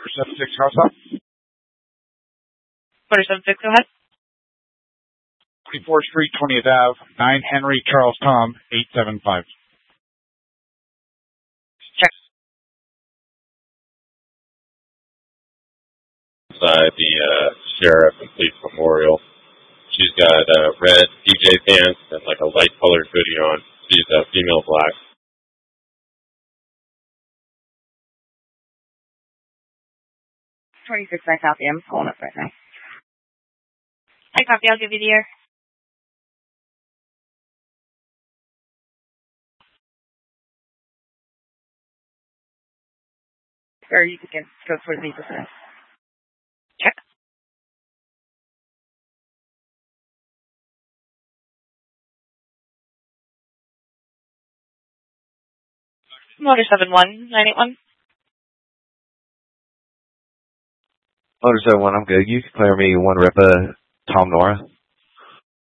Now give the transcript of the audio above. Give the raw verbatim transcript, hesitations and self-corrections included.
seven six, cross up. four seven six, go ahead. twenty-fourth Street, twentieth Avenue, nine Henry, Charles Tom, eight seven five. Check. Inside the uh, Sheriff and Police Memorial. She's got uh, red D J pants and like a light colored hoodie on. She's a female black. twenty-six, I copy. I'm pulling up right now. I copy. I'll give you the air. Or you can go for the percent. Check. Motor seven one nine eight one. Motor seven one, I'm good. You can clear me one rep, uh, Tom Nora.